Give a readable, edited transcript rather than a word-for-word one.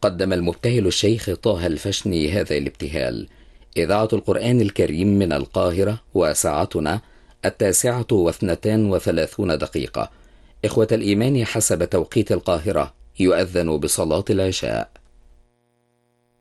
قدم المبتهل الشيخ طه الفشني هذا الابتهال. إذاعة القرآن الكريم من القاهرة، وساعتنا 9:32. إخوة الإيمان، حسب توقيت القاهرة يؤذن بصلاة العشاء.